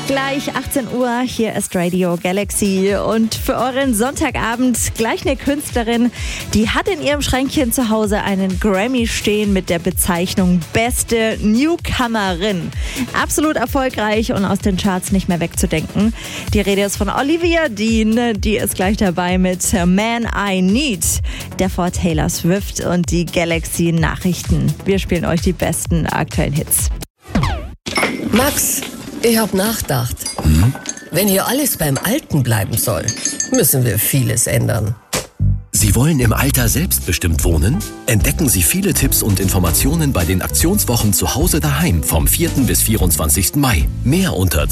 Gleich 18 Uhr, hier ist Radio Galaxy und für euren Sonntagabend gleich eine Künstlerin, die hat in ihrem Schränkchen zu Hause einen Grammy stehen mit der Bezeichnung Beste Newcomerin. Absolut erfolgreich und aus den Charts nicht mehr wegzudenken. Die Rede ist von Olivia Dean, die ist gleich dabei mit Man I Need, der vor Taylor Swift und die Galaxy Nachrichten. Wir spielen euch die besten aktuellen Hits. Max, ich hab nachgedacht. Wenn hier alles beim Alten bleiben soll, müssen wir vieles ändern. Sie wollen im Alter selbstbestimmt wohnen? Entdecken Sie viele Tipps und Informationen bei den Aktionswochen zu Hause daheim vom 4. bis 24. Mai. Mehr unter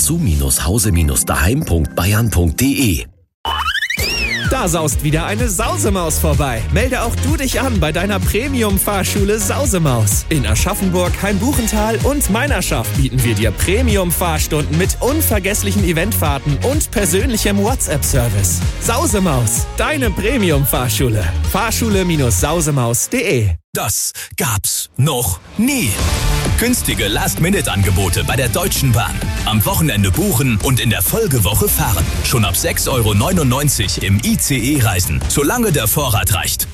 zu-hause-daheim.bayern.de. Da saust wieder eine Sausemaus vorbei. Melde auch du dich an bei deiner Premium-Fahrschule Sausemaus. In Aschaffenburg, Hainbuchental und Meinerschaft bieten wir dir Premium-Fahrstunden mit unvergesslichen Eventfahrten und persönlichem WhatsApp-Service. Sausemaus, deine Premium-Fahrschule. Fahrschule-sausemaus.de. Das gab's noch nie. Günstige Last-Minute-Angebote bei der Deutschen Bahn. Am Wochenende buchen und in der Folgewoche fahren. Schon ab 6,99 € im ICE reisen, solange der Vorrat reicht.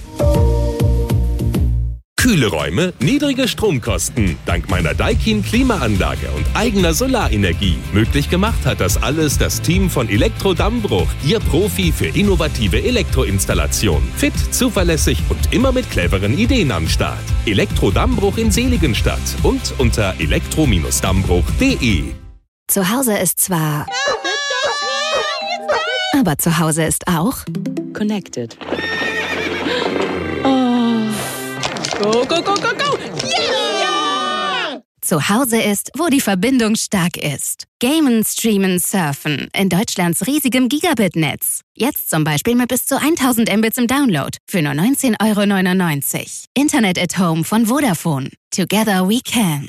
Kühle Räume, niedrige Stromkosten. Dank meiner Daikin Klimaanlage und eigener Solarenergie. Möglich gemacht hat das alles das Team von Elektro-Dammbruch, Ihr Profi für innovative Elektroinstallation. Fit, zuverlässig und immer mit cleveren Ideen am Start. Elektro-Dammbruch in Seligenstadt und unter elektro-dammbruch.de. Zu Hause ist zwar... aber zu Hause ist auch... Connected. Go, go, go, go, go! Yeah! Zu Hause ist, wo die Verbindung stark ist. Gamen, streamen, surfen. In Deutschlands riesigem Gigabit-Netz. Jetzt zum Beispiel mit bis zu 1000 Mbits im Download. Für nur 19,99 €. Internet at Home von Vodafone. Together we can.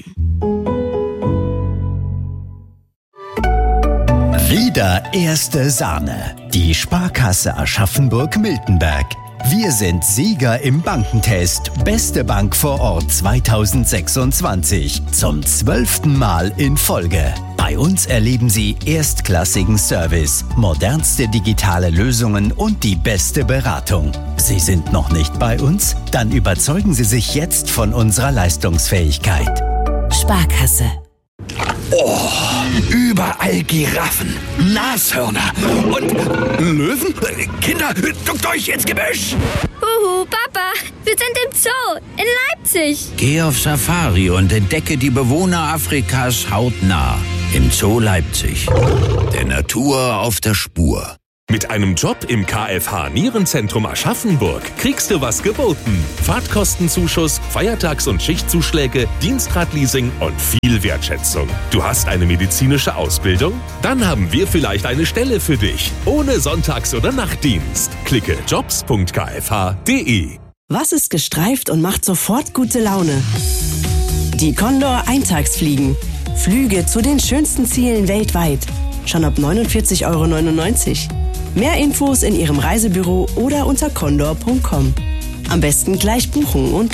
Wieder erste Sahne. Die Sparkasse Aschaffenburg-Miltenberg. Wir sind Sieger im Bankentest Beste Bank vor Ort 2026 zum 12. Mal in Folge. Bei uns erleben Sie erstklassigen Service, modernste digitale Lösungen und die beste Beratung. Sie sind noch nicht bei uns? Dann überzeugen Sie sich jetzt von unserer Leistungsfähigkeit. Sparkasse. Oh, überall Giraffen, Nashörner und Löwen. Kinder, duckt euch ins Gebüsch. Huhu, Papa, wir sind im Zoo in Leipzig. Geh auf Safari und entdecke die Bewohner Afrikas hautnah. Im Zoo Leipzig. Der Natur auf der Spur. Mit einem Job im KFH Nierenzentrum Aschaffenburg kriegst du was geboten. Fahrtkostenzuschuss, Feiertags- und Schichtzuschläge, Dienstradleasing und viel Wertschätzung. Du hast eine medizinische Ausbildung? Dann haben wir vielleicht eine Stelle für dich. Ohne Sonntags- oder Nachtdienst. Klicke jobs.kfh.de. Was ist gestreift und macht sofort gute Laune? Die Condor Eintagsfliegen. Flüge zu den schönsten Zielen weltweit. Schon ab 49,99 €. Mehr Infos in Ihrem Reisebüro oder unter condor.com. Am besten gleich buchen und